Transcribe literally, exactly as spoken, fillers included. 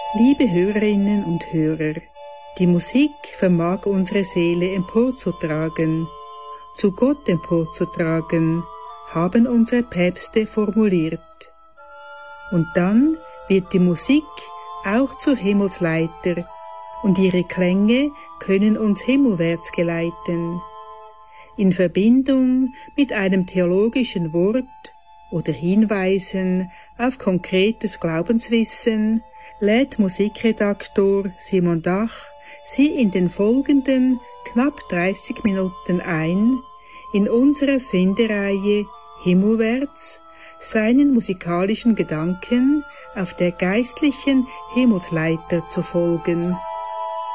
Liebe Hörerinnen und Hörer, die Musik vermag unsere Seele emporzutragen, zu Gott emporzutragen, haben unsere Päpste formuliert. Und dann wird die Musik auch zur Himmelsleiter, und ihre Klänge können uns himmelwärts geleiten. In Verbindung mit einem theologischen Wort oder Hinweisen auf konkretes Glaubenswissen lädt Musikredaktor Simon Dach Sie in den folgenden knapp dreißig Minuten ein, in unserer Sendereihe Himmelwärts seinen musikalischen Gedanken auf der geistlichen Himmelsleiter zu folgen.